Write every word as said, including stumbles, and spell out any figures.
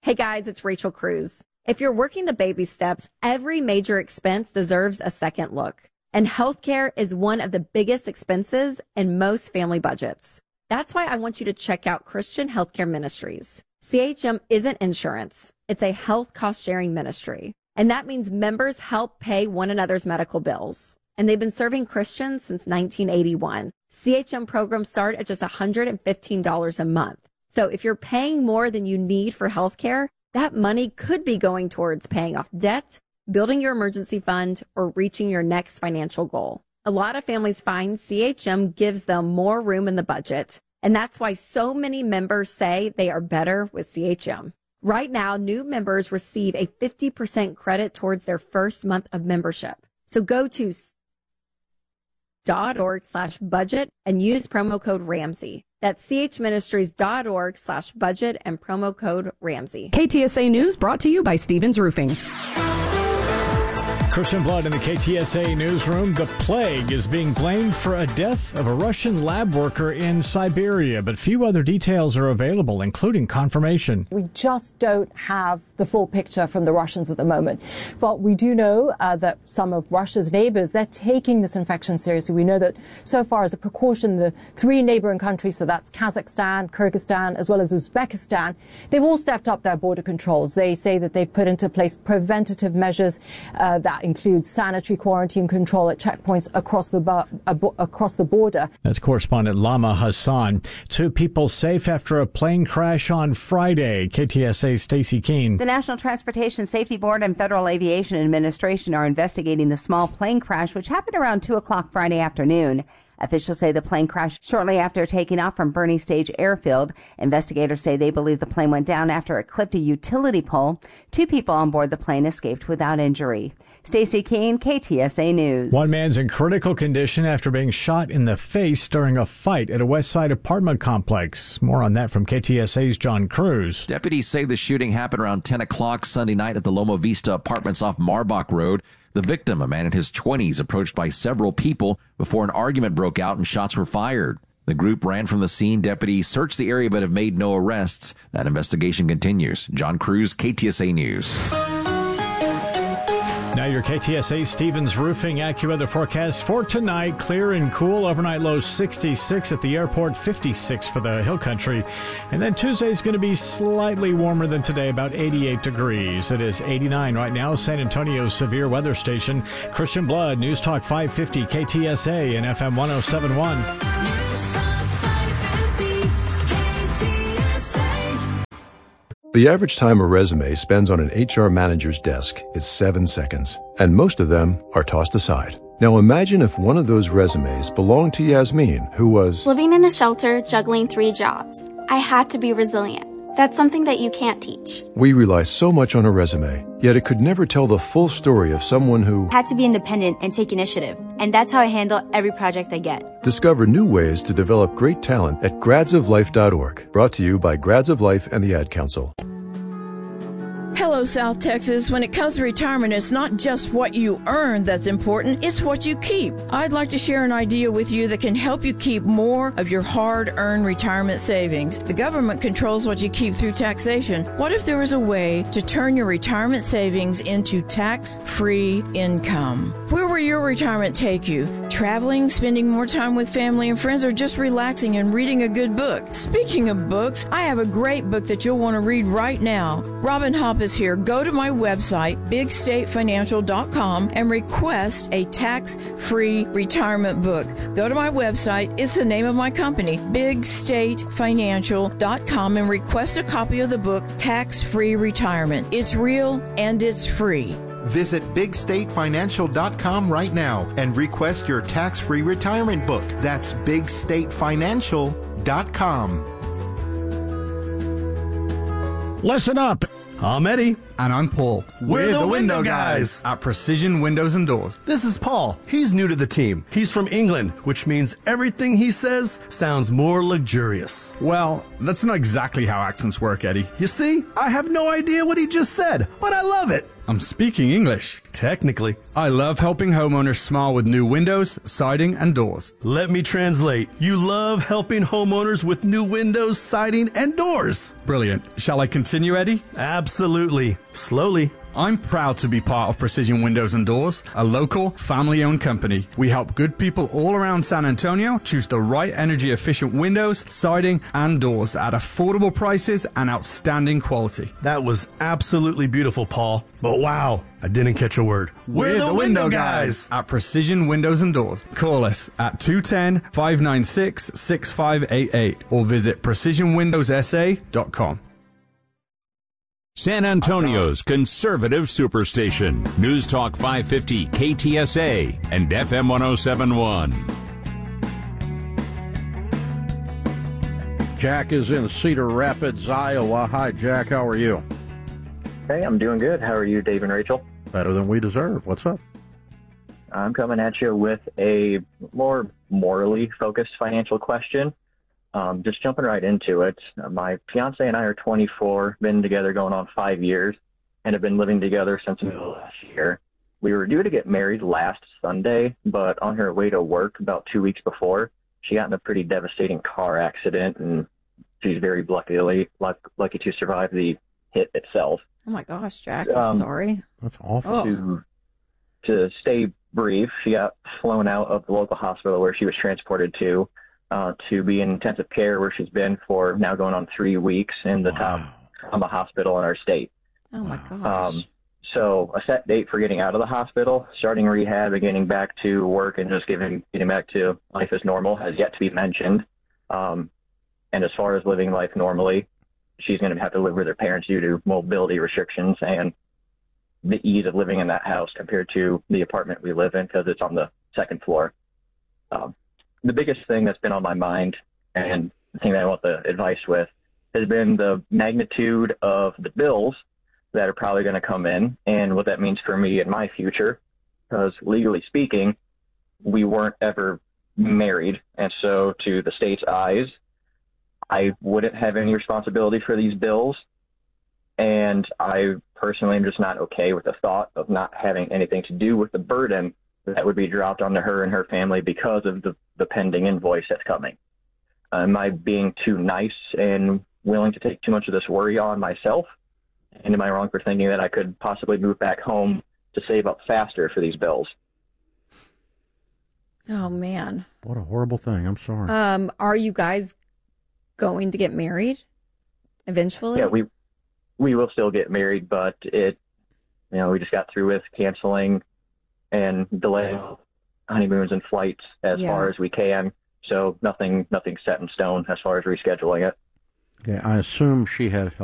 Hey guys, it's Rachel Cruz. If you're working the baby steps, every major expense deserves a second look. And healthcare is one of the biggest expenses in most family budgets. That's why I want you to check out Christian Healthcare Ministries. C H M isn't insurance. It's a health cost-sharing ministry. And that means members help pay one another's medical bills. And they've been serving Christians since nineteen eighty-one. C H M programs start at just one hundred fifteen dollars a month. So if you're paying more than you need for healthcare, that money could be going towards paying off debt, building your emergency fund, or reaching your next financial goal. A lot of families find C H M gives them more room in the budget, and that's why so many members say they are better with C H M. Right now, new members receive a fifty percent credit towards their first month of membership. So go to dot org slash budget and use promo code Ramsey. That's chministries.org slash budget and promo code Ramsey. K T S A News brought to you by Stevens Roofing. Christian Blood in the K T S A newsroom. The plague is being blamed for a death of a Russian lab worker in Siberia, but few other details are available, including confirmation. We just don't have the full picture from the Russians at the moment. But we do know uh, that some of Russia's neighbors, they're taking this infection seriously. We know that so far as a precaution, the three neighboring countries, so that's Kazakhstan, Kyrgyzstan, as well as Uzbekistan, they've all stepped up their border controls. They say that they've put into place preventative measures uh, that includes sanitary quarantine control at checkpoints across the bu- uh, across the border. That's correspondent Lama Hassan. Two people safe after a plane crash on Friday. K T S A's Stacey Keene. The National Transportation Safety Board and Federal Aviation Administration are investigating the small plane crash, which happened around two o'clock Friday afternoon. Officials say the plane crashed shortly after taking off from Bernie Stage Airfield. Investigators say they believe the plane went down after it clipped a utility pole. Two people on board the plane escaped without injury. Stacey Keene, K T S A News. One man's in critical condition after being shot in the face during a fight at a West Side apartment complex. More on that from K T S A's John Cruz. Deputies say the shooting happened around ten o'clock Sunday night at the Loma Vista Apartments off Marbach Road. The victim, a man in his twenties, approached by several people before an argument broke out and shots were fired. The group ran from the scene. Deputies searched the area but have made no arrests. That investigation continues. John Cruz, K T S A News. Now your K T S A Stevens Roofing AccuWeather forecast for tonight. Clear and cool. Overnight low sixty-six at the airport, fifty-six for the hill country. And then Tuesday's going to be slightly warmer than today, about eighty-eight degrees. It is eighty-nine right now. San Antonio's severe weather station. Christian Blood, News Talk five fifty K T S A and F M one oh seven point one. The average time a resume spends on an H R manager's desk is seven seconds, and most of them are tossed aside. Now imagine if one of those resumes belonged to Yasmin, who was living in a shelter, juggling three jobs. I had to be resilient. That's something that you can't teach. We rely so much on a resume, yet it could never tell the full story of someone who had to be independent and take initiative. And that's how I handle every project I get. Discover new ways to develop great talent at grads of life dot org. Brought to you by Grads of Life and the Ad Council. Hello, South Texas. When it comes to retirement, it's not just what you earn that's important, it's what you keep. I'd like to share an idea with you that can help you keep more of your hard-earned retirement savings. The government controls what you keep through taxation. What if there was a way to turn your retirement savings into tax-free income? Where will your retirement take you? Traveling, spending more time with family and friends, or just relaxing and reading a good book? Speaking of books, I have a great book that you'll want to read right now. Robin Hopp is here. Go to my website, big state financial dot com, and request a tax-free retirement book. Go to my website. It's the name of my company, big state financial dot com, and request a copy of the book, Tax-Free Retirement. It's real and it's free. Visit big state financial dot com right now and request your tax-free retirement book. That's big state financial dot com. Listen up. I'm Eddie. And I'm Paul. We're, We're the, the window, window guys at Precision Windows and Doors. This is Paul. He's new to the team. He's from England, which means everything he says sounds more luxurious. Well, that's not exactly how accents work, Eddie. You see, I have no idea what he just said, but I love it. I'm speaking English. Technically. I love helping homeowners smile with new windows, siding, and doors. Let me translate. You love helping homeowners with new windows, siding, and doors. Brilliant. Shall I continue, Eddie? Absolutely. Slowly. I'm proud to be part of Precision Windows and Doors, a local, family-owned company. We help good people all around San Antonio choose the right energy-efficient windows, siding, and doors at affordable prices and outstanding quality. That was absolutely beautiful, Paul. But wow, I didn't catch a word. We're, We're the, the window, window guys at Precision Windows and Doors. Call us at two one zero, five nine six, six five eight eight or visit precision windows s a dot com. San Antonio's conservative superstation. News Talk five fifty K T S A and F M one oh seven point one. Jack is in Cedar Rapids, Iowa. Hi, Jack. How are you? Hey, I'm doing good. How are you, Dave and Rachel? Better than we deserve. What's up? I'm coming at you with a more morally focused financial question. Um, just jumping right into it, my fiance and I are twenty-four, been together going on five years, and have been living together since the middle of last year. We were due to get married last Sunday, but on her way to work about two weeks before, she got in a pretty devastating car accident, and she's very lucky, lucky to survive the hit itself. Oh my gosh, Jack, I'm um, sorry. That's awful. To, to stay brief, she got flown out of the local hospital where she was transported to. Uh, to be in intensive care where she's been for now going on three weeks in the wow. top trauma hospital in our state. Oh, my gosh. Um, so a set date for getting out of the hospital, starting rehab and getting back to work and just getting, getting back to life as normal has yet to be mentioned. Um, and as far as living life normally, she's going to have to live with her parents due to mobility restrictions and the ease of living in that house compared to the apartment we live in because it's on the second floor. Um, The biggest thing that's been on my mind and the thing that I want the advice with has been the magnitude of the bills that are probably going to come in and what that means for me in my future. Because legally speaking, we weren't ever married. And so to the state's eyes, I wouldn't have any responsibility for these bills. And I personally am just not okay with the thought of not having anything to do with the burden that would be dropped onto her and her family because of the, the pending invoice that's coming. Uh, am I being too nice and willing to take too much of this worry on myself? And am I wrong for thinking that I could possibly move back home to save up faster for these bills? Oh, man. What a horrible thing. I'm sorry. Um, are you guys going to get married eventually? Yeah, we we will still get married, but it, you know, we just got through with canceling and delaying honeymoons and flights as yeah. far as we can. So nothing, nothing set in stone as far as rescheduling it. Okay, I assume she had